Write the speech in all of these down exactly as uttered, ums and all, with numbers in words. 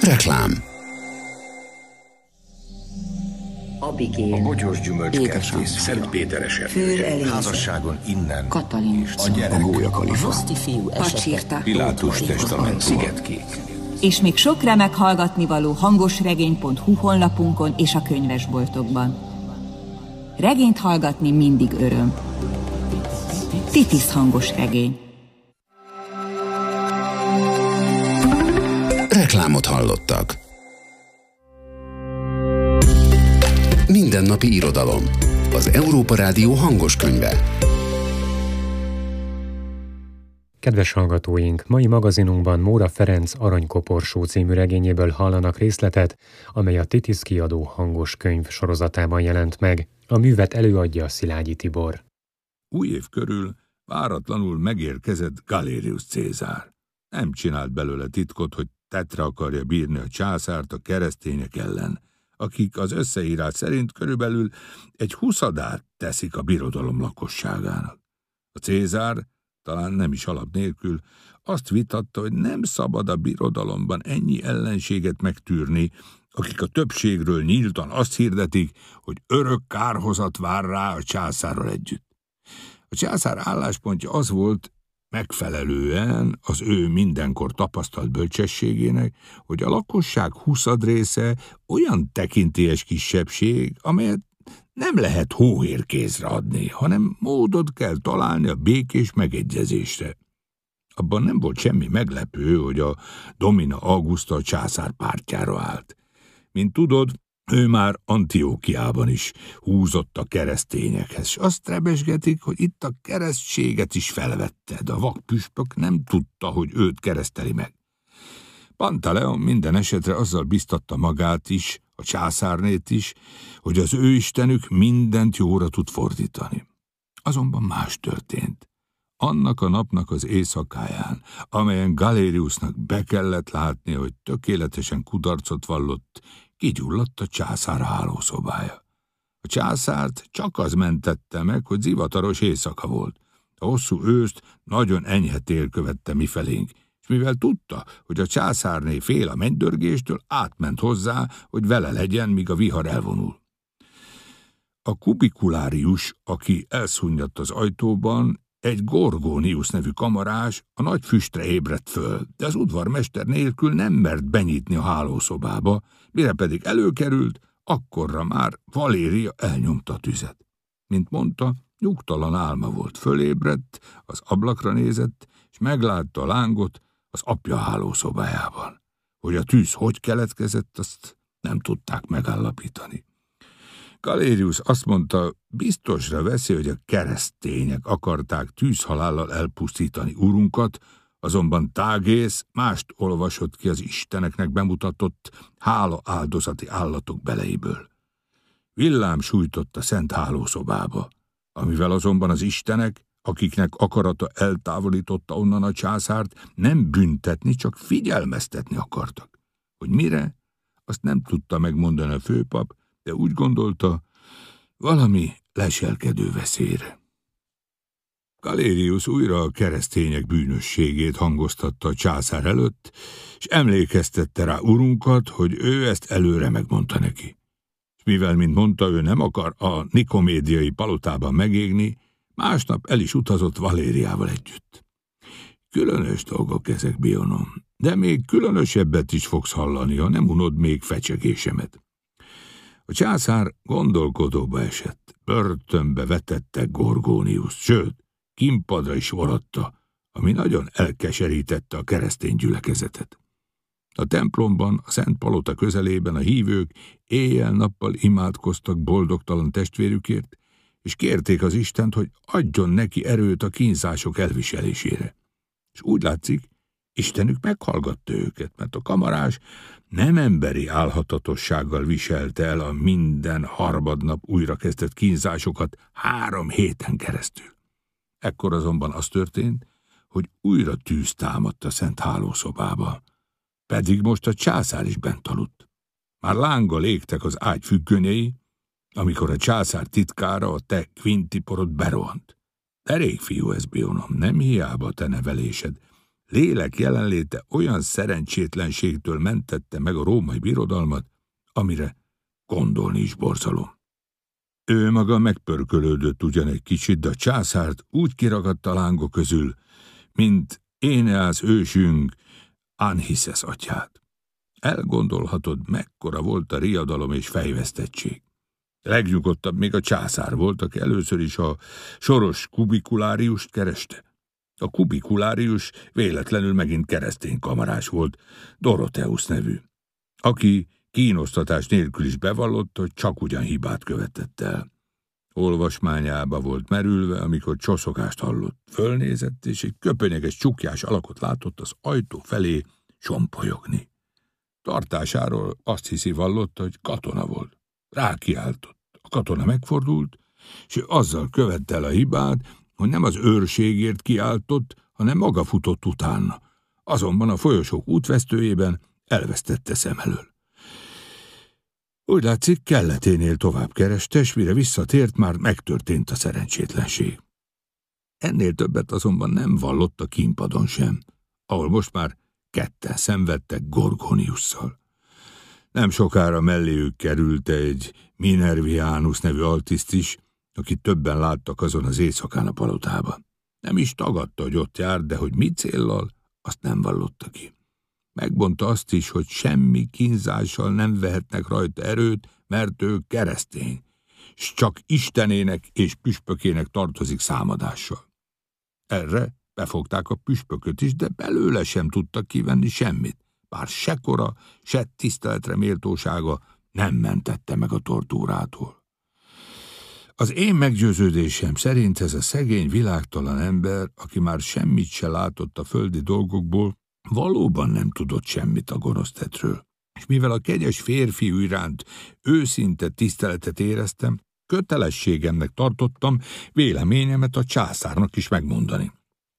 Reklám. Abigail, a bogyós gyümölcskertész, Szent Péteres erdő, házasságon innen, Katalin, a gyerek, a Gólya Kalifa, Roszti fiú, Pacsirta, Pilátus testament, Szigetkék. És még sok remek hallgatnivaló hangosregény pont hu honlapunkon és a könyvesboltokban. Regényt hallgatni mindig öröm. Titis hangos regény. Reklámot hallottak. Mindennapi irodalom. Az Európa Rádió hangos könyve. Kedves hallgatóink, mai magazinunkban Móra Ferenc Aranykoporsó című regényéből hallanak részletet, amely a Titis kiadó hangos könyv sorozatában jelent meg. A művet előadja Szilágyi Tibor. Új év körül váratlanul megérkezett Galerius Cézár. Nem csinált belőle titkot, hogy tetre akarja bírni a császárt a keresztények ellen, akik az összeírás szerint körülbelül egy huszadát teszik a birodalom lakosságának. A Cézár, talán nem is alap nélkül, azt vitatta, hogy nem szabad a birodalomban ennyi ellenséget megtűrni, akik a többségről nyíltan azt hirdetik, hogy örök kárhozat vár rá a császárral együtt. A császár álláspontja az volt, megfelelően az ő mindenkor tapasztalt bölcsességének, hogy a lakosság huszad része olyan tekintélyes kisebbség, amelyet nem lehet hóhérkézre adni, hanem módot kell találni a békés megegyezésre. Abban nem volt semmi meglepő, hogy a Domina Augusta a császár pártjára állt. Mint tudod, ő már Antiókiában is húzott a keresztényekhez, és azt rebesgetik, hogy itt a keresztséget is felvette, de a vakpüspök nem tudta, hogy őt kereszteli meg. Pantaleon minden esetre azzal biztatta magát is, a császárnét is, hogy az ő istenük mindent jóra tud fordítani. Azonban más történt. Annak a napnak az éjszakáján, amelyen Galeriusnak be kellett látnia, hogy tökéletesen kudarcot vallott, kigyulladt a császár hálószobája. A császárt csak az mentette meg, hogy zivataros éjszaka volt. A hosszú őszt nagyon enyhe tél követte mifelénk, és mivel tudta, hogy a császárné fél a mennydörgéstől, átment hozzá, hogy vele legyen, míg a vihar elvonul. A kubikulárius, aki elszúnyadt az ajtóban, egy Gorgonius nevű kamarás, a nagy füstre ébredt föl, de az udvarmester nélkül nem mert benyitni a hálószobába, mire pedig előkerült, akkorra már Valéria elnyomta a tüzet. Mint mondta, nyugtalan álma volt, fölébredt, az ablakra nézett, és meglátta a lángot az apja hálószobájában. Hogy a tűz hogy keletkezett, azt nem tudták megállapítani. Galerius azt mondta, biztosra veszi, hogy a keresztények akarták tűzhalállal elpusztítani urunkat, azonban Tágész mást olvasott ki az isteneknek bemutatott hála áldozati állatok beleiből. Villám sújtott a szent hálószobába, amivel azonban az istenek, akiknek akarata eltávolította onnan a császárt, nem büntetni, csak figyelmeztetni akartak. Hogy mire? Azt nem tudta megmondani a főpap, de úgy gondolta, valami leselkedő veszélyre. Galerius újra a keresztények bűnösségét hangoztatta a császár előtt, és emlékeztette rá urunkat, hogy ő ezt előre megmondta neki. És mivel, mint mondta, ő nem akar a nikomédiai palotában megégni, másnap el is utazott Valériával együtt. Különös dolgok ezek, Bionom, de még különösebbet is fogsz hallani, ha nem unod még fecsegésemet. A császár gondolkodóba esett, börtönbe vetette Gorgonius, sőt, kínpadra is varatta, ami nagyon elkeserítette a keresztény gyülekezetet. A templomban, a Szent Palota közelében a hívők éjjel-nappal imádkoztak boldogtalan testvérükért, és kérték az Istent, hogy adjon neki erőt a kínzások elviselésére. És úgy látszik, Istenük meghallgatta őket, mert a kamarás nem emberi álhatatossággal viselte el a minden harmadnap újrakezdett kínzásokat három héten keresztül. Ekkor azonban az történt, hogy újra tűz támadt a szent hálószobába, pedig most a császár is bent aludt. Már lánggal égtek az ágy függönyei, amikor a császár titkára, a te Quintiporod berohant. De rég fiú ez, Bionom, nem hiába te nevelésed. lélek jelenléte olyan szerencsétlenségtől mentette meg a római birodalmat, amire gondolni is borzalom. Ő maga megpörkölődött ugyan egy kicsit, de a császárt úgy kiragadta a lángok közül, mint Éneász ősünk Anchises atyát. Elgondolhatod, mekkora volt a riadalom és fejvesztettség. Legnyugodtabb még a császár volt, aki először is a soros kubikuláriust kereste. A kubikulárius véletlenül megint keresztény kamarás volt, Dorotheusz nevű, aki kínosztatás nélkül is bevallott, hogy csak ugyan hibát követett el. Olvasmányába volt merülve, amikor csoszogást hallott. Fölnézett, és egy köpönyeges csukjás alakot látott az ajtó felé sompolyogni. Tartásáról azt hiszi vallotta, hogy katona volt. Rákiáltott. A katona megfordult, és ő azzal követte el a hibát, hogy nem az őrségért kiáltott, hanem maga futott utána. Azonban a folyosók útvesztőjében elvesztette szem elől. Úgy látszik, kelleténél tovább kereste, s mire visszatért, már megtörtént a szerencsétlenség. Ennél többet azonban nem vallott a kínpadon sem, ahol most már ketten szenvedtek Gorgoniusszal. Nem sokára melléjük került egy Minervianus nevű altiszt is, akit többen láttak azon az éjszakán a palotában. Nem is tagadta, hogy ott jár, de hogy mi céllal, azt nem vallotta ki. Megmondta azt is, hogy semmi kínzással nem vehetnek rajta erőt, mert ő keresztény, s csak Istenének és püspökének tartozik számadással. Erre befogták a püspököt is, de belőle sem tudtak kivenni semmit, bár se kora, se tiszteletre méltósága nem mentette meg a tortúrától. Az én meggyőződésem szerint ez a szegény, világtalan ember, aki már semmit se látott a földi dolgokból, valóban nem tudott semmit a gonosztettről. És mivel a kegyes férfiú iránt őszinte tiszteletet éreztem, kötelességemnek tartottam véleményemet a császárnak is megmondani.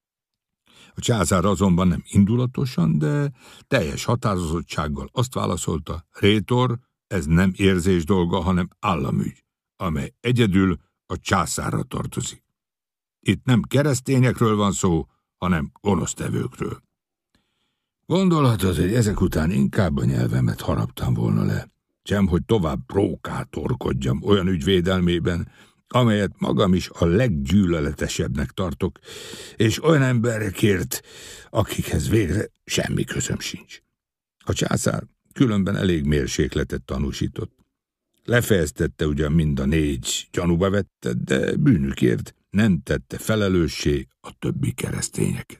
A császár azonban nem indulatosan, de teljes határozottsággal azt válaszolta: rétor, ez nem érzés dolga, hanem államügy, amely egyedül a császárra tartozik. Itt nem keresztényekről van szó, hanem gonosztevőkről. Gondolhatod, hogy ezek után inkább a nyelvemet haraptam volna le, sem hogy tovább prókátorkodjam olyan ügy védelmében, amelyet magam is a leggyűlöletesebbnek tartok, és olyan emberekért, akikhez végre semmi közöm sincs. A császár különben elég mérsékletet tanúsított. Lefejeztette ugyan mind a négy, gyanúba vette, de bűnükért nem tette felelőssé a többi keresztényeket.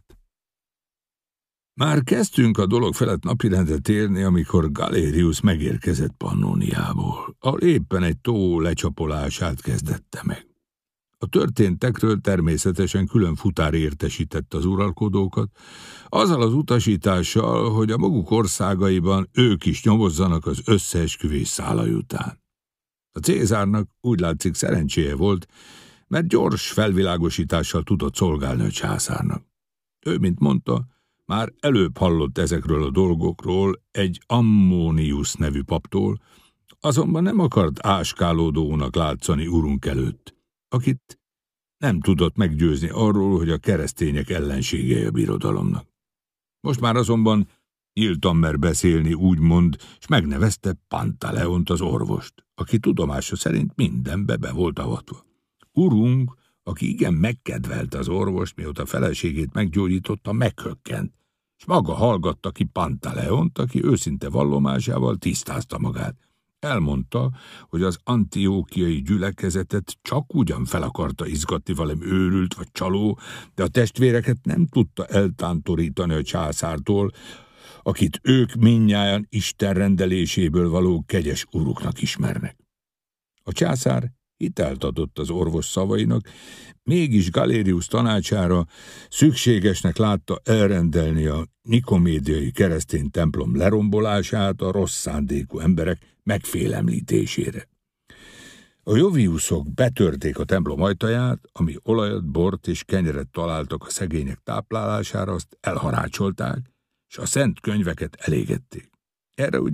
Már kezdtünk a dolog felett napirendre térni, amikor Galerius megérkezett Pannoniából, ahol éppen egy tó lecsapolását kezdette meg. A történtekről természetesen külön futár értesített az uralkodókat, azzal az utasítással, hogy a maguk országaiban ők is nyomozzanak az összeesküvés szálai után. A Cézárnak úgy látszik szerencséje volt, mert gyors felvilágosítással tudott szolgálni a császárnak. Ő, mint mondta, már előbb hallott ezekről a dolgokról egy Ammonius nevű paptól, azonban nem akart áskálódónak látszani urunk előtt, akit nem tudott meggyőzni arról, hogy a keresztények ellenségei a birodalomnak. Most már azonban nyíltan mer beszélni, úgymond, és megnevezte Pantaleont az orvost, aki tudomása szerint mindenbe be volt avatva. Urunk, aki igen megkedvelte az orvost, mióta feleségét meggyógyította, meghökkent, és maga hallgatta ki Pantaleont, aki őszinte vallomásával tisztázta magát. Elmondta, hogy az antiókiai gyülekezetet csak ugyan fel akarta izgatni valami őrült vagy csaló, de a testvéreket nem tudta eltántorítani a császártól, akit ők mindnyájan Isten rendeléséből való kegyes uruknak ismernek. A császár hitelt adott az orvos szavainak, mégis Galerius tanácsára szükségesnek látta elrendelni a nikomédiai keresztény templom lerombolását a rossz szándékú emberek megfélemlítésére. A joviuszok betörték a templom ajtaját, ami olajat, bort és kenyeret találtak a szegények táplálására, azt elharácsolták, és a szent könyveket elégették. Erre ugyan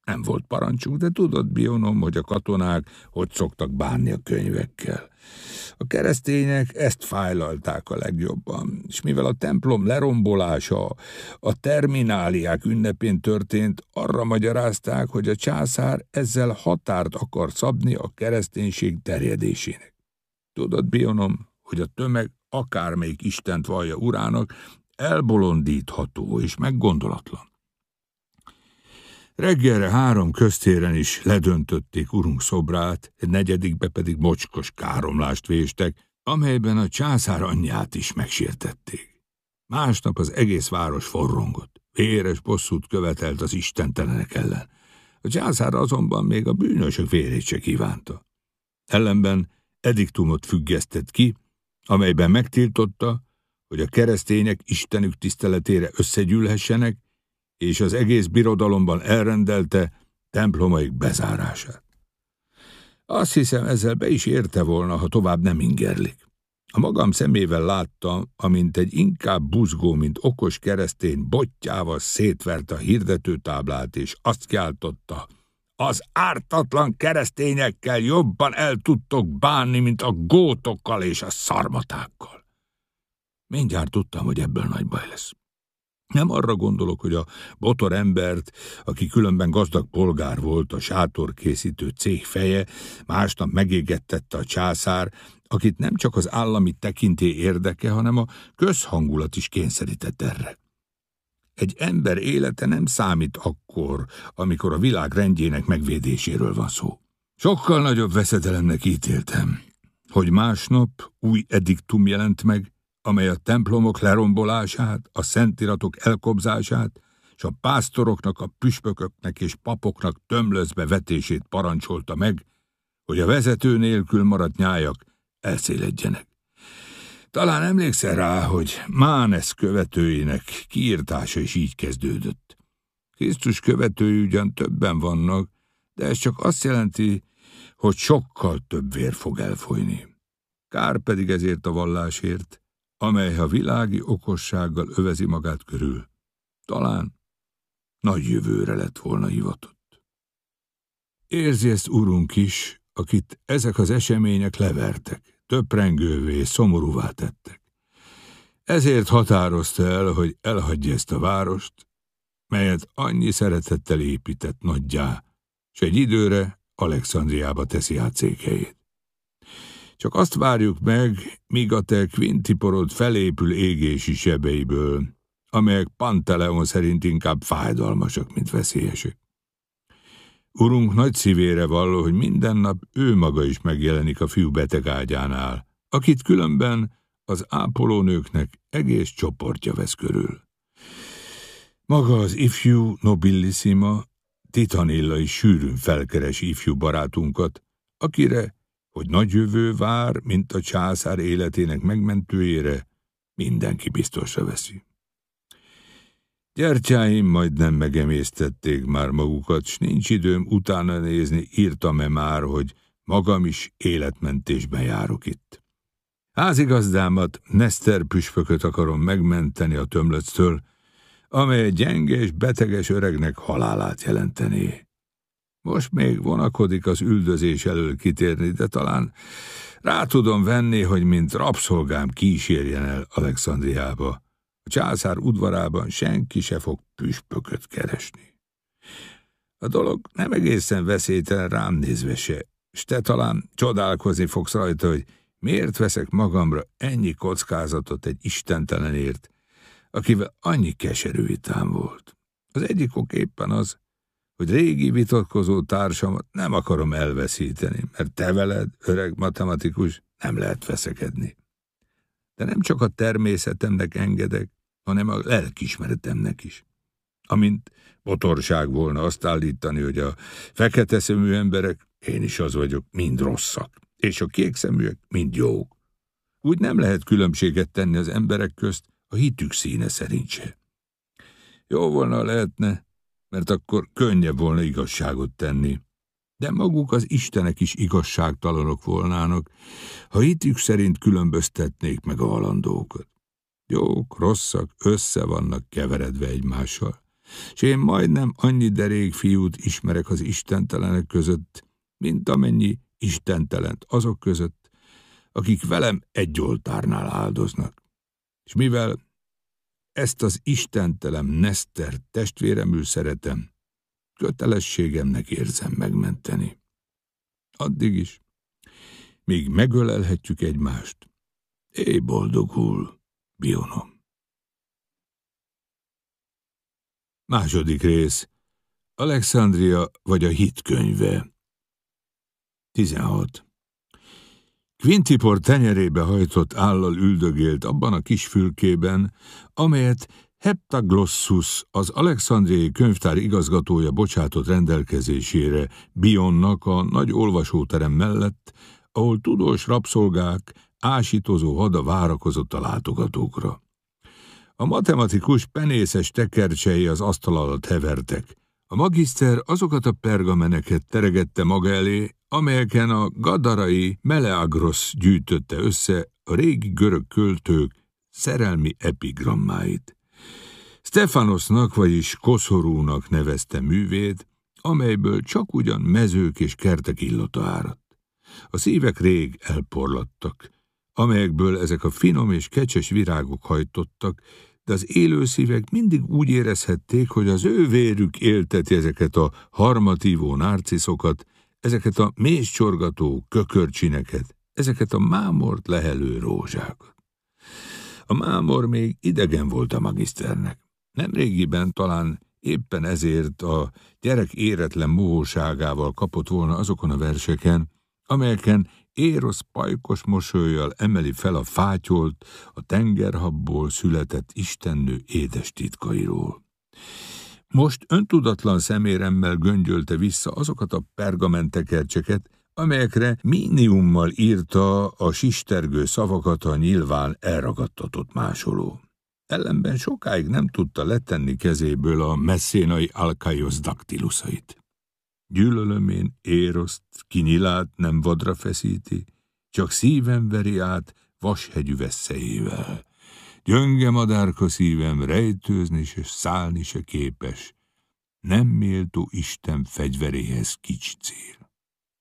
Nem volt parancsuk, de tudod, Bionom, hogy a katonák hogy szoktak bánni a könyvekkel. A keresztények ezt fájlalták a legjobban, és mivel a templom lerombolása a termináliák ünnepén történt, arra magyarázták, hogy a császár ezzel határt akar szabni a kereszténység terjedésének. Tudod, Bionom, hogy a tömeg akármelyik istent vallja urának, elbolondítható és meggondolatlan. Reggelre három köztéren is ledöntötték urunk szobrát, egy negyedikbe pedig mocskos káromlást véstek, amelyben a császár anyját is megsértették. Másnap az egész város forrongott, véres bosszút követelt az istentelenek ellen. A császár azonban még a bűnösök vérét se kívánta. Ellenben ediktumot függesztett ki, amelyben megtiltotta, hogy a keresztények istenük tiszteletére összegyűlhessenek, és az egész birodalomban elrendelte templomaik bezárását. Azt hiszem, ezzel be is érte volna, ha tovább nem ingerlik. A magam szemével láttam, amint egy inkább buzgó, mint okos keresztény bottyával szétverte a hirdetőtáblát, és azt kiáltotta: az ártatlan keresztényekkel jobban el tudtok bánni, mint a gótokkal és a szarmatákkal. Mindjárt tudtam, hogy ebből nagy baj lesz. Nem arra gondolok, hogy a botor embert, aki különben gazdag polgár volt, a sátorkészítő cég feje, másnap megégettette a császár, akit nem csak az állami tekintély érdeke, hanem a közhangulat is kényszerített erre. Egy ember élete nem számít akkor, amikor a világ rendjének megvédéséről van szó. Sokkal nagyobb veszedelemnek ítéltem, hogy másnap új ediktum jelent meg, amely a templomok lerombolását, a szentiratok elkobzását, és a pásztoroknak, a püspököknek és papoknak tömlözbe vetését parancsolta meg, hogy a vezető nélkül maradt nyájak elszéledjenek. Talán emlékszel rá, hogy Mánesz követőinek kiirtása is így kezdődött. Krisztus követői ugyan többen vannak, de ez csak azt jelenti, hogy sokkal több vér fog elfolyni. Kár pedig ezért a vallásért, amely a világi okossággal övezi magát körül. Talán nagy jövőre lett volna hivatott. Érzi ezt urunk is, akit ezek az események levertek, töprengővé és szomorúvá tettek. Ezért határozta el, hogy elhagyja ezt a várost, melyet annyi szeretettel épített nagyjá, s egy időre Alexandriába teszi át székhelyét. Csak azt várjuk meg, míg a te kvintiporod felépül égési sebeiből, amelyek Panteleon szerint inkább fájdalmasak, mint veszélyesek. Urunk nagy szívére valló, hogy minden nap ő maga is megjelenik a fiú betegágyánál, akit különben az ápolónőknek egész csoportja vesz körül. Maga az ifjú nobilissima, Titanilla is sűrűn felkeres ifjú barátunkat, akire, hogy nagy jövő vár, mint a császár életének megmentőjére, mindenki biztosra veszi. Gyertyáim majdnem megemésztették már magukat, s nincs időm utána nézni, írtam-e már, hogy magam is életmentésben járok itt. Házigazdámat, Neszter püspököt akarom megmenteni a tömlöctől, amely gyenge és beteges öregnek halálát jelentené. Most még vonakodik az üldözés elől kitérni, de talán rá tudom venni, hogy mint rabszolgám kísérjen el Alexandriába. A császár udvarában senki se fog püspököt keresni. A dolog nem egészen veszélytelen rám nézve se, s te talán csodálkozni fogsz rajta, hogy miért veszek magamra ennyi kockázatot egy istentelenért, akivel annyi keserű vitám volt. Az egyik ok éppen az, hogy régi vitatkozó társamat nem akarom elveszíteni, mert te veled, öreg matematikus, nem lehet veszekedni. De nem csak a természetemnek engedek, hanem a lelkiismeretemnek is. Amint botorság volna azt állítani, hogy a fekete szemű emberek, én is az vagyok, mind rosszak, és a kék szeműek mind jók. Úgy nem lehet különbséget tenni az emberek közt a hitük színe szerint se. Jó volna lehetne, mert akkor könnyebb volna igazságot tenni. De maguk az istenek is igazságtalanok volnának, ha hitük szerint különböztetnék meg a halandókat. Jók, rosszak, össze vannak keveredve egymással. s én majdnem annyi derék fiút ismerek az istentelenek között, mint amennyi istentelent azok között, akik velem egy oltárnál áldoznak. És mivel ezt az istentelem Neszter testvéremül szeretem, kötelességemnek érzem megmenteni. Addig is, míg megölelhetjük egymást, éj boldogul, Bionom. Második rész. Alexandria vagy a hitkönyve. tizenhat. Quintipor tenyerébe hajtott állal üldögélt abban a kis fülkében, amelyet Heptaglossus, az alexandriai könyvtár igazgatója bocsátott rendelkezésére Bionnak a nagy olvasóterem mellett, ahol tudós rabszolgák, ásítozó hada várakozott a látogatókra. A matematikus penészes tekercsei az asztal alatt hevertek. A magiszter azokat a pergameneket teregette maga elé, amelyeken a gadarai Meleagros gyűjtötte össze a régi görög költők szerelmi epigrammáit. Stefanosnak, vagyis koszorúnak nevezte művét, amelyből csak ugyan mezők és kertek illata áradt. A szívek rég elporlattak, amelyekből ezek a finom és kecses virágok hajtottak, de az élő szívek mindig úgy érezhették, hogy az ő vérük élteti ezeket a harmatívó nárciszokat, ezeket a mézcsorgató kökörcsineket, ezeket a mámort lehelő rózsákat. A mámor még idegen volt a magiszternek. Nemrégiben talán éppen ezért a gyerek éretlen mohóságával kapott volna azokon a verseken, amelyeken Érosz pajkos mosollyal emeli fel a fátyolt, a tengerhabból született istennő édes titkairól. Most öntudatlan szeméremmel göngyölte vissza azokat a pergamentekercseket, amelyekre míniummal írta a sistergő szavakat a nyilván elragadtatott másoló. Ellenben sokáig nem tudta letenni kezéből a messzénai Alkaios daktiluszait. Gyűlölöm én Éroszt, ki nyilát nem vadra feszíti, csak szívem veri át vashegyű veszélyével. Gyönge madárka szívem rejtőzni se szállni se képes, nem méltó Isten fegyveréhez kics cél.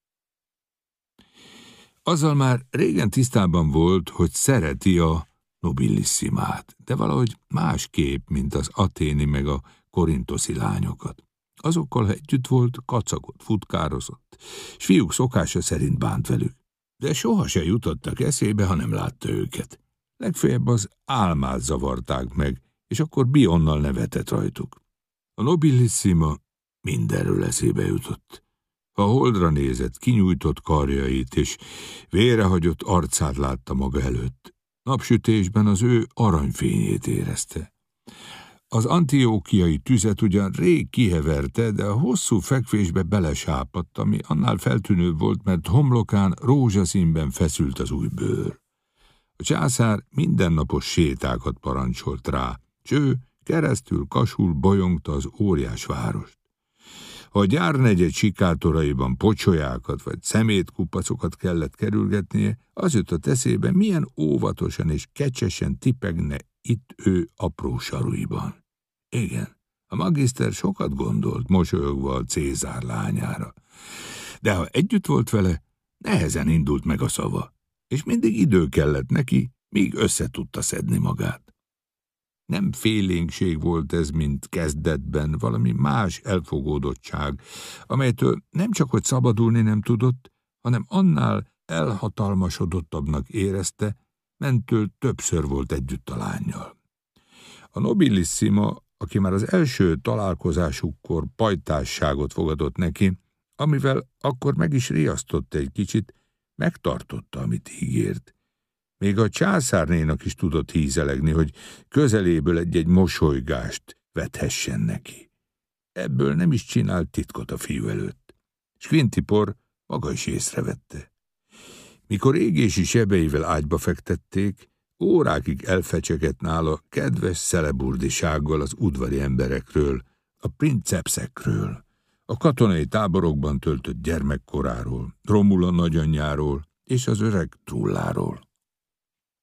Azzal már régen tisztában volt, hogy szereti a nobillissimát, de valahogy másképp, mint az athéni meg a korintoszi lányokat. Azokkal, ha együtt volt, kacagott, futkározott, s fiúk szokása szerint bánt velük. De soha se jutottak eszébe, ha nem látta őket. Legfeljebb az álmát zavarták meg, és akkor Bionnal nevetett rajtuk. A nobillissima mindenről eszébe jutott. Ha holdra nézett, kinyújtott karjait, és vérehagyott arcát látta maga előtt. Napsütésben az ő aranyfényét érezte. Az antiókiai tüzet ugyan rég kiheverte, de a hosszú fekvésbe belesápadt, ami annál feltűnőbb volt, mert homlokán rózsaszínben feszült az új bőr. A császár mindennapos sétákat parancsolt rá, s ő keresztül kasul bolyongta az óriás várost. Ha a gyárnegyed sikátoraiban pocsolyákat vagy szemétkupacokat kellett kerülgetnie, az jutott eszébe, milyen óvatosan és kecsesen tipegne itt ő apró saruiban. Igen, a magiszter sokat gondolt, mosolyogva a Cézár lányára. De ha együtt volt vele, nehezen indult meg a szava, és mindig idő kellett neki, míg össze tudta szedni magát. Nem félénkség volt ez, mint kezdetben, valami más elfogódottság, amelytől nem csak hogy szabadulni nem tudott, hanem annál elhatalmasodottabbnak érezte, mentől többször volt együtt a lánnyal. A nobillissima, aki már az első találkozásukkor pajtásságot fogadott neki, amivel akkor meg is riasztott egy kicsit, megtartotta, amit ígért. Még a császárnénak is tudott hízelegni, hogy közeléből egy-egy mosolygást vethessen neki. Ebből nem is csinált titkot a fiú előtt. S Quintipor maga is észrevette. Mikor égési sebeivel ágyba fektették, órákig elfecsegett nála kedves szeleburdisággal az udvari emberekről, a princepszekről, a katonai táborokban töltött gyermekkoráról, Romula nagyanyjáról és az öreg Trulláról.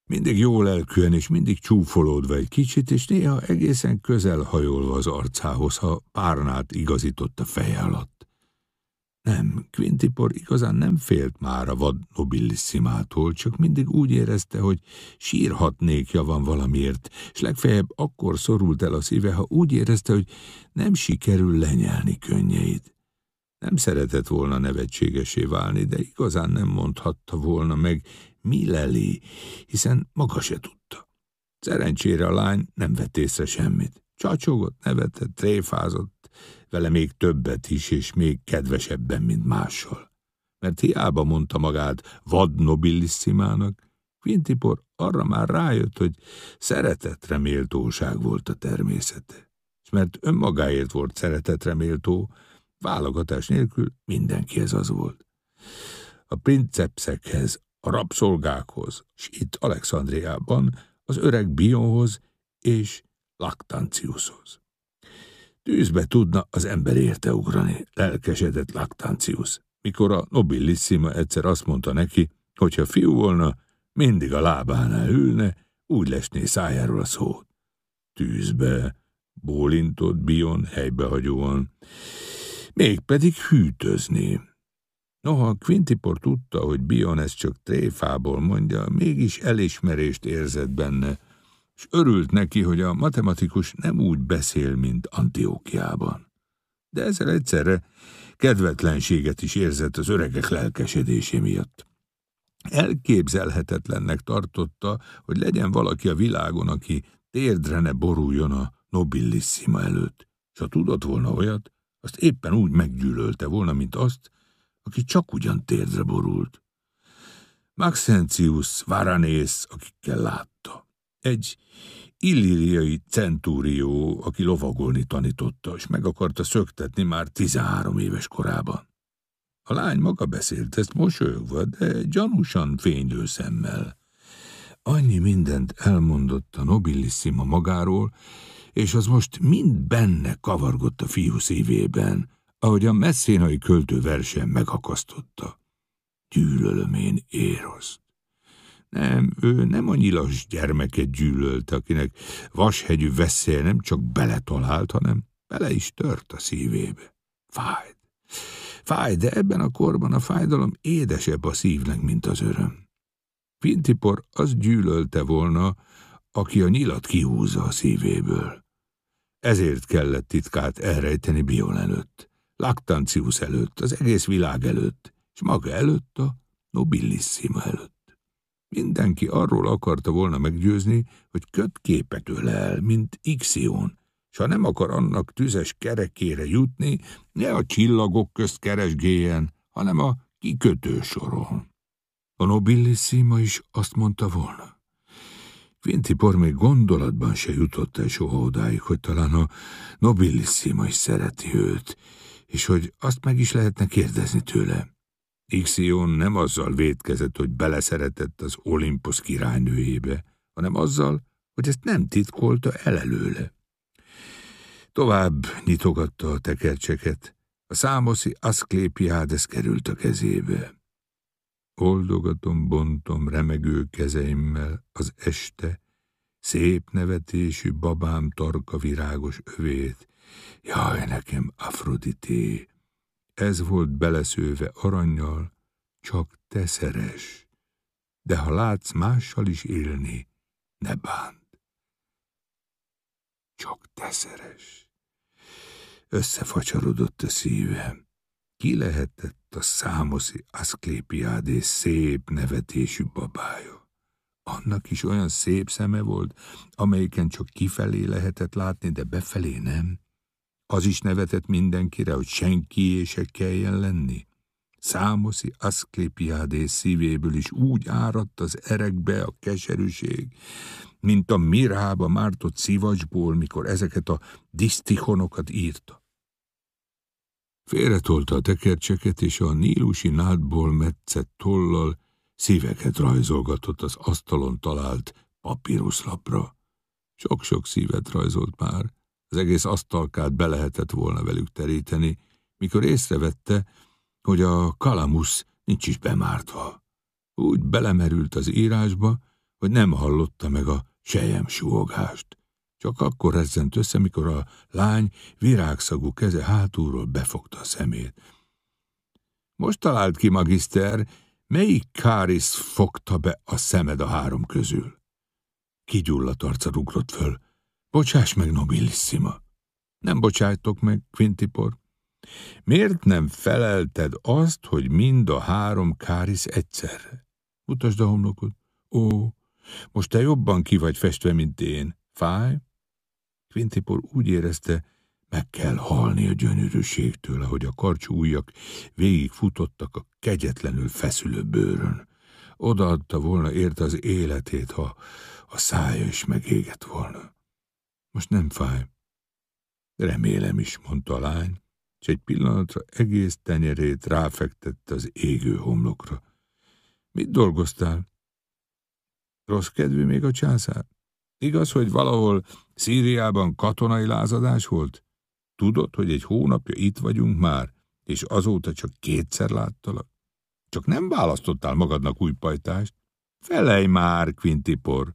Mindig jó lelkűen és mindig csúfolódva egy kicsit, és néha egészen közel hajolva az arcához, ha párnát igazított a feje alatt. Nem, Quintipor igazán nem félt már a vad nobillissimától, csak mindig úgy érezte, hogy sírhatnékja van valamiért, és legfeljebb akkor szorult el a szíve, ha úgy érezte, hogy nem sikerül lenyelni könnyeit. Nem szeretett volna nevetségesé válni, de igazán nem mondhatta volna meg, mi leli, hiszen maga se tudta. Szerencsére a lány nem vett észre semmit. Csacsogott, nevetett, tréfázott, vele még többet is, és még kedvesebben, mint mással. Mert hiába mondta magát vad nobillissimának, Quintipor arra már rájött, hogy szeretetre méltóság volt a természete. És mert önmagáért volt szeretetre méltó, válogatás nélkül mindenkihez az volt. A princepszekhez, a rabszolgákhoz, s itt Alexandriában az öreg Bionhoz és Lactantiushoz. Tűzbe tudna az ember érte ugrani, lelkesedett Lactantius, mikor a nobillissima egyszer azt mondta neki, hogyha fiú volna, mindig a lábánál ülne, úgy lesné szájáról a szót. Tűzbe, bólintott Bion helybehagyóan, mégpedig hűtözni. Noha Quintipor tudta, hogy Bion ezt csak tréfából mondja, mégis elismerést érzett benne, és örült neki, hogy a matematikus nem úgy beszél, mint Antiókiában. De ezzel egyszerre kedvetlenséget is érzett az öregek lelkesedésé miatt. Elképzelhetetlennek tartotta, hogy legyen valaki a világon, aki térdre ne boruljon a nobillissima előtt, és ha tudott volna olyat, azt éppen úgy meggyűlölte volna, mint azt, aki csak ugyan térdre borult. Maxentius, Varanész, akikkel látta. Egy illíriai centúrió, aki lovagolni tanította, és meg akarta szöktetni már tizenhárom éves korában. A lány maga beszélt ezt mosolyogva, de gyanúsan fénylő szemmel. Annyi mindent elmondott a nobillissima magáról, és az most mind benne kavargott a fiú szívében, ahogy a messzénai költő versen megakasztotta. Gyűlölöm én Éroszt. Nem, ő nem a nyilas gyermeket gyűlölte, akinek vashegyű veszélye nem csak beletalált, hanem bele is tört a szívébe. Fájt. Fáj, de ebben a korban a fájdalom édesebb a szívnek, mint az öröm. Quintipor azt gyűlölte volna, aki a nyilat kihúzza a szívéből. Ezért kellett titkát elrejteni Bion előtt, Lactantius előtt, az egész világ előtt, és maga előtt a nobillissima előtt. Mindenki arról akarta volna meggyőzni, hogy kötképet öl el, mint Ixion, s ha nem akar annak tüzes kerekére jutni, ne a csillagok közt keresgéljen, hanem a kikötő soron. A nobillissima is azt mondta volna. Quintipor még gondolatban se jutott el soha odáig, hogy talán a nobillissima is szereti őt, és hogy azt meg is lehetne kérdezni tőle. Ixion nem azzal vétkezett, hogy beleszeretett az Olimpusz királynőjébe, hanem azzal, hogy ezt nem titkolta el előle. Tovább nyitogatta a tekercseket, a számoszi Aszklépiádes került a kezébe. Oldogatom, bontom remegő kezeimmel az este szép nevetésű babám tarka virágos övét. Jaj, nekem Afrodité! Ez volt beleszőve arannyal, csak te szeres, de ha látsz mással is élni, ne bánt. Csak te szeres. Összefacsarodott a szívem. Ki lehetett a számoszi Aszklépiádés szép nevetésű babája? Annak is olyan szép szeme volt, amelyiken csak kifelé lehetett látni, de befelé nem. Az is nevetett mindenkire, hogy senkié se kelljen lenni. Számoszi Aszklépiádés szívéből is úgy áradt az erekbe a keserűség, mint a mirába mártott szivacsból, mikor ezeket a disztichonokat írta. Félretolta a tekercseket, és a nílusi nádból metszett tollal szíveket rajzolgatott az asztalon talált papíruszlapra. Sok-sok szívet rajzolt már, az egész asztalkát be lehetett volna velük teríteni, mikor észrevette, hogy a kalamusz nincs is bemártva. Úgy belemerült az írásba, hogy nem hallotta meg a sejem suhogást. Csak akkor rezzent össze, mikor a lány virágszagú keze hátulról befogta a szemét. Most talált ki, magiszter, melyik káris fogta be a szemed a három közül? Kigyulladt arca ugrott föl. Bocsáss meg, nobilissima. Nem bocsájtok meg, Quintipor. Miért nem felelted azt, hogy mind a három káris egyszerre? Mutasd a homlokod. Ó, most te jobban ki vagy festve, mint én. Fáj? Quintipor úgy érezte, meg kell halni a gyönyörűségtől, ahogy a karcsú ujjak végigfutottak a kegyetlenül feszülő bőrön. Odaadta volna érte az életét, ha a szája is megégett volna. Most nem fáj. Remélem is, mondta a lány, és egy pillanatra egész tenyerét ráfektette az égő homlokra. Mit dolgoztál? Rossz kedvű még a császár? Igaz, hogy valahol Szíriában katonai lázadás volt? Tudod, hogy egy hónapja itt vagyunk már, és azóta csak kétszer láttalak? Csak nem választottál magadnak új pajtást? Felej már, Quintipor!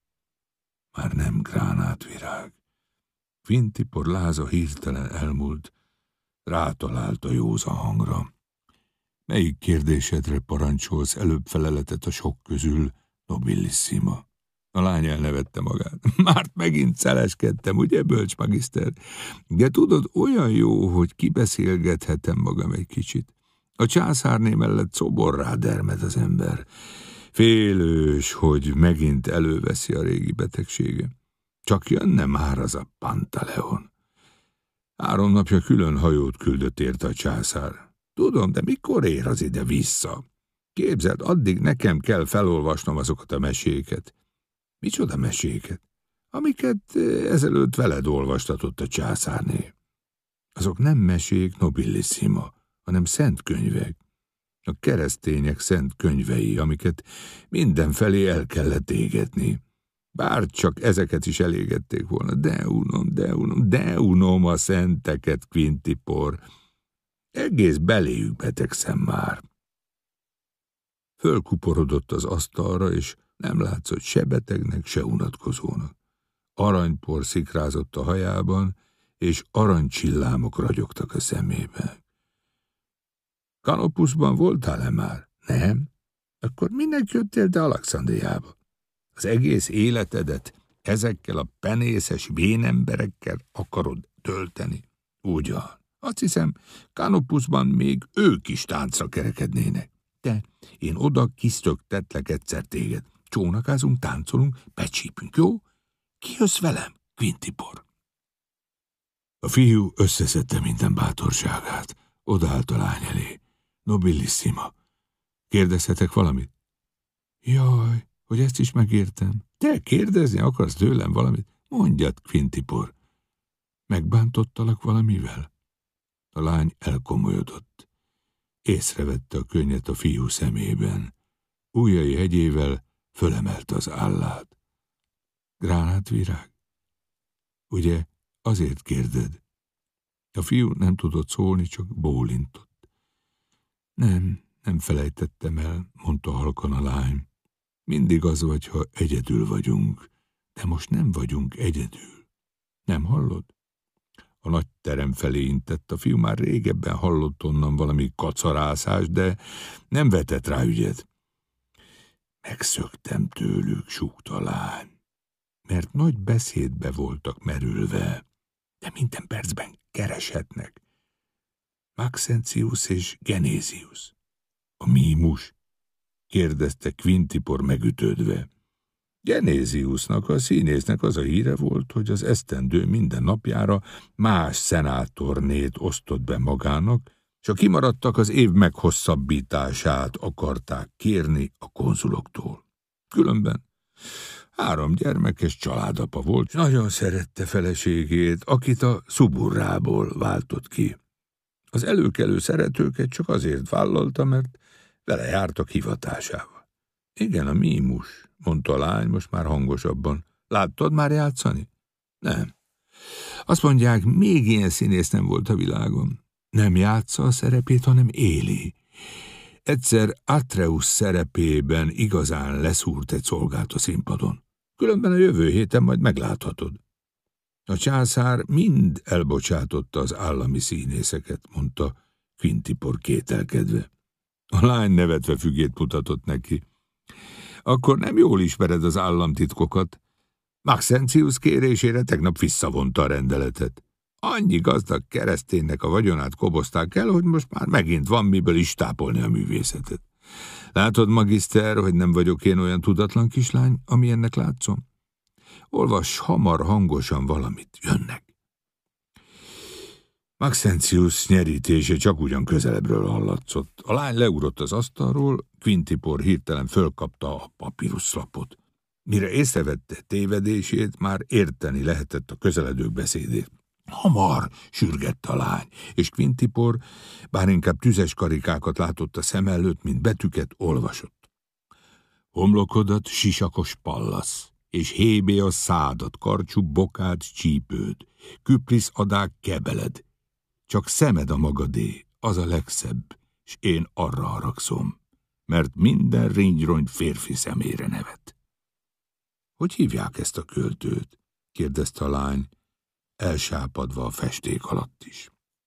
Már nem gránátvirág. Quintipor láza hirtelen elmúlt, rátalált a józan hangra. Melyik kérdésedre parancsolsz előbb feleletet a sok közül, nobilissima? A lány elnevette magát. Már megint szeleskedtem, ugye, bölcs magiszter? De tudod, olyan jó, hogy kibeszélgethetem magam egy kicsit. A császárné mellett szoborrá dermed az ember. Félős, hogy megint előveszi a régi betegsége. Csak jönne már az a Pantaleon. Három napja külön hajót küldött érte a császár. Tudom, de mikor ér az ide vissza? Képzeld, addig nekem kell felolvasnom azokat a meséket. Micsoda meséket? Amiket ezelőtt veled olvastatott a császárné. Azok nem mesék, nobilissima, hanem szent könyvek. A keresztények szent könyvei, amiket mindenfelé el kellett égetni. Bár csak ezeket is elégették volna. De unom, de unom, de unom a szenteket, Quintipor. Egész beléjük betegszem már. Fölkuporodott az asztalra, és nem látszott se betegnek, se unatkozónak. Aranypor szikrázott a hajában, és aranycsillámok ragyogtak a szemében. Kanopuszban voltál-e már? Nem? Akkor minek jöttél te Alexandriába? Az egész életedet ezekkel a penészes vénemberekkel akarod tölteni? Ugyan. Azt hiszem, Kanopuszban még ők is táncra kerekednének. De én oda kisztöktetlek egyszer téged. Csónakázunk, táncolunk, becsípünk, jó? Ki jössz velem, Quintipor? A fiú összeszedte minden bátorságát. Odaállt a lány elé. Nobilissima, kérdezhetek valamit? Jaj, hogy ezt is megértem. Te kérdezni akarsz tőlem valamit? Mondjad, Quintipor. Megbántottalak valamivel? A lány elkomolyodott. Észrevette a könnyet a fiú szemében. Ujjai hegyével fölemelte az állát. Gránátvirág? Ugye azért kérded? A fiú nem tudott szólni, csak bólintott. Nem, nem felejtettem el, mondta halkan a lány. Mindig az vagy, ha egyedül vagyunk, de most nem vagyunk egyedül. Nem hallod? A nagy terem felé intett, a fiú már régebben hallott onnan valami kacarászás, de nem vetett rá ügyet. Megszöktem tőlük, súgta a lány, mert nagy beszédbe voltak merülve, de minden percben kereshetnek. Maxentius és Genézius. A mímus? Kérdezte Quintipor megütődve. Genéziusnak, a színésznek az a híre volt, hogy az esztendő minden napjára más szenátornét osztott be magának, és a kimaradtak az év meghosszabbítását akarták kérni a konzuloktól. Különben három gyermekes családapa volt, és nagyon szerette feleségét, akit a szuburrából váltott ki. Az előkelő szeretőket csak azért vállalta, mert vele jártak hivatásával. Igen, a mímus, mondta a lány most már hangosabban. Láttad már játszani? Nem. Azt mondják, még ilyen színész nem volt a világon. Nem játsza a szerepét, hanem éli. Egyszer Atreus szerepében igazán leszúrt egy szolgát a színpadon. Különben a jövő héten majd megláthatod. A császár mind elbocsátotta az állami színészeket, mondta Quintipor kételkedve. A lány nevetve fügét mutatott neki. Akkor nem jól ismered az államtitkokat. Maxentius kérésére tegnap visszavonta a rendeletet. Annyi gazdag kereszténynek a vagyonát kobozták el, hogy most már megint van miből is tápolni a művészetet. Látod, magiszter, hogy nem vagyok én olyan tudatlan kislány, amilyennek látszom? Olvass hamar hangosan valamit, jönnek. Maxentius nyerítése csak ugyan közelebbről hallatszott. A lány leugrott az asztalról, Quintipor hirtelen fölkapta a papíruszlapot. Mire észrevette tévedését, már érteni lehetett a közeledők beszédét. Hamar, sürgett a lány, és Quintipor, bár inkább tüzes karikákat látott a szem előtt, mint betűket, olvasott. Homlokodat sisakos pallasz, és Hébeos szádat, karcsú bokád, csípőd, Küprisz adák kebeled. Csak szemed a magadé, az a legszebb, s én arra haragszom, mert minden ringyrongy férfi szemére nevet. Hogy hívják ezt a költőt? Kérdezte a lány, elsápadva a festék alatt is.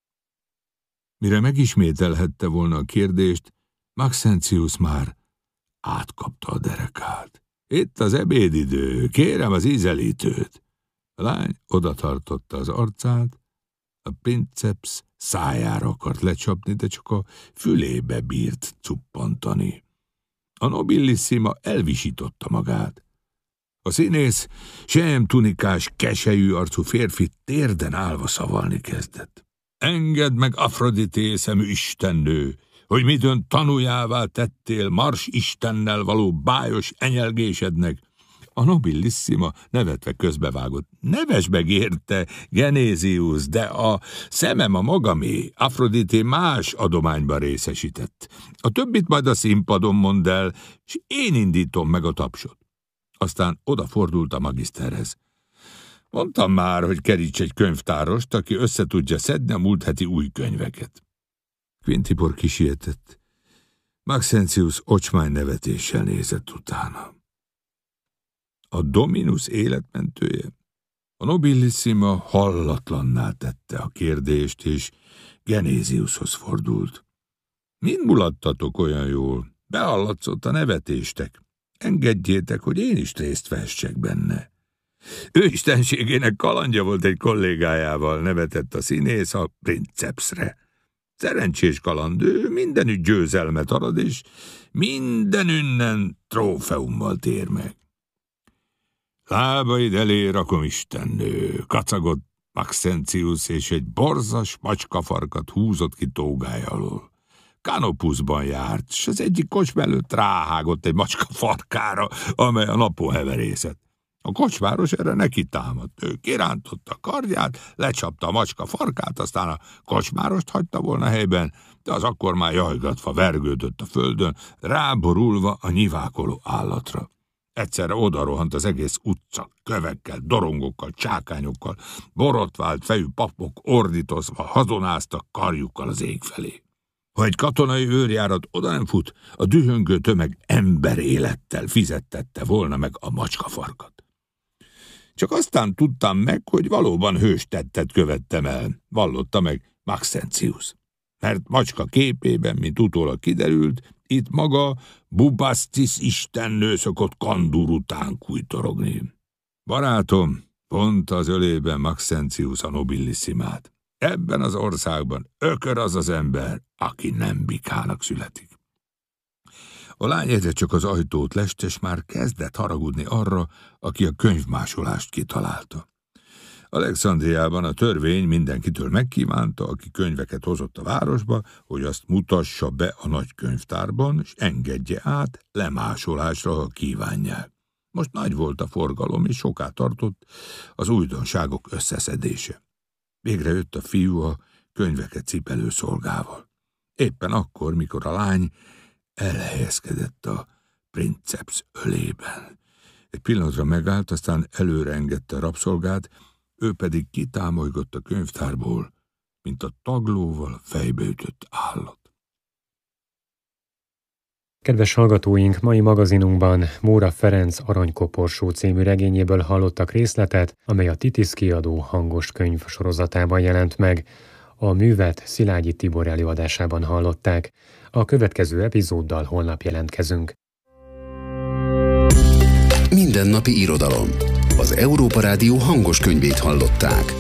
Mire megismételhette volna a kérdést, Maxentius már átkapta a derekát. Itt az ebédidő, kérem az ízelítőt. A lány odatartotta az arcát, a princeps szájára akart lecsapni, de csak a fülébe bírt cuppantani. A nobilissima elvisította magát. A színész, sem tunikás, keselyű arcú férfi térden állva szavalni kezdett. Engedd meg, Afrodité szemű istennő, hogy midőn tanuljává tettél Mars istennel való bájos enyelgésednek. A nobilissima nevetve közbevágott. Neves meg érte, Genézius, de a szemem a magamé, Afrodité más adományban részesített. A többit majd a színpadon mondd el, és én indítom meg a tapsot. Aztán odafordult a magiszterhez. Mondtam már, hogy keríts egy könyvtárost, aki össze tudja szedni a múlt heti új könyveket. Quintipor kisietett. Maxentius ocsmány nevetéssel nézett utána. A Dominus életmentője? A nobilissima hallatlanná tette a kérdést, és Genéziushoz fordult. Mind mulattatok olyan jól? Behallatszott a nevetéstek. Engedjétek, hogy én is részt vehessek benne. Ő istenségének kalandja volt egy kollégájával, nevetett a színész a princepsre. Szerencsés kaland, ő mindenütt győzelmet arad, és mindenünnen trófeummal tér meg. Lábaid elé rakom, istennő, kacagott Maxentius, és egy borzas macskafarkat húzott ki tógája alól. Kanopuszban járt, s az egyik kocsma előtt ráhágott egy macska farkára, amely a napon heverészett. A kocsmáros erre neki támadt. Ő kirántotta a kardját, lecsapta a macska farkát, aztán a kocsmárost hagyta volna helyben, de az akkor már jajgatva vergődött a földön, ráborulva a nyivákoló állatra. Egyszerre odarohant az egész utca, kövekkel, dorongokkal, csákányokkal, borotvált fejű papok ordítozva hazonáztak karjukkal az ég felé. Ha egy katonai őrjárat oda nem fut, a dühöngő tömeg emberélettel fizettette volna meg a macskafarkat. Csak aztán tudtam meg, hogy valóban hős tettet követtem el, vallotta meg Maxentius. Mert macska képében, mint utólag kiderült, itt maga Bubastis istennő szokott kandur után kújtorogni. Barátom, pont az ölében Maxentius a nobillissimát. Ebben az országban ökör az az ember, aki nem bikának születik. A lány egyre csak az ajtót lest, és már kezdett haragudni arra, aki a könyvmásolást kitalálta. Alexandriában a törvény mindenkitől megkívánta, aki könyveket hozott a városba, hogy azt mutassa be a nagy könyvtárban, és engedje át lemásolásra, ha kívánják. Most nagy volt a forgalom, és soká tartott az újdonságok összeszedése. Végre jött a fiú a könyveket cipelő szolgával. Éppen akkor, mikor a lány elhelyezkedett a princeps ölében. Egy pillanatra megállt, aztán előre engedte a rabszolgát, ő pedig kitámolygott a könyvtárból, mint a taglóval fejbeütött állat. Kedves hallgatóink, mai magazinunkban Móra Ferenc Aranykoporsó című regényéből hallottak részletet, amely a Titisz kiadó hangos könyv sorozatában jelent meg. A művet Szilágyi Tibor előadásában hallották. A következő epizóddal holnap jelentkezünk. Mindennapi irodalom. Az Európa Rádió hangos könyvét hallották.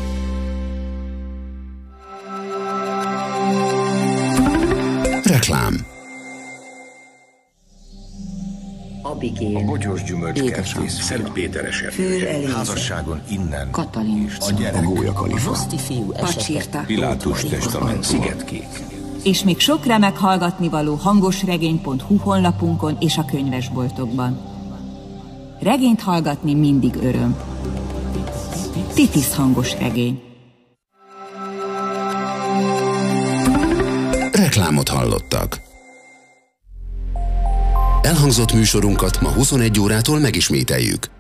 Reklám. Abigail. A bogyós gyümölcskertész Szentpéteresek. Házasságon innen. Katalin. A gyerek. A Roszti fiú esete. Pilátus testament. Szigetkék. És még sok remek hallgatnivaló hangosregény pont hu honlapunkon és a könyvesboltokban. Regényt hallgatni mindig öröm. Titisz hangos regény. Reklámot hallottak. Elhangzott műsorunkat ma huszonegy órától megismételjük.